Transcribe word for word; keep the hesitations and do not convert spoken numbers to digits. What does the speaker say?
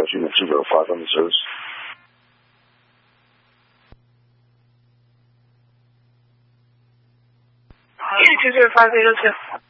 心的智者发生的事。 谢谢智者发生的事。